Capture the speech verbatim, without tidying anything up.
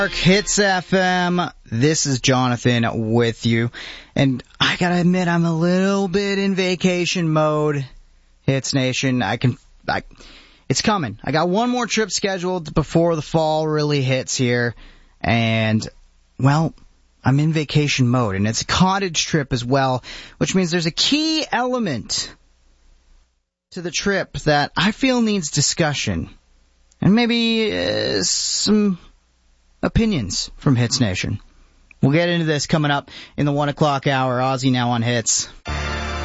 Hits F M, this is Jonathan with you, and I gotta admit I'm a little bit in vacation mode, Hits Nation. I can, I, it's coming. I got one more trip scheduled before the fall really hits here, and, well, I'm in vacation mode, and it's a cottage trip as well, which means there's a key element to the trip that I feel needs discussion, and maybe uh, some opinions from Hits Nation. We'll get into this coming up in the one o'clock hour. Ozzy now on Hits.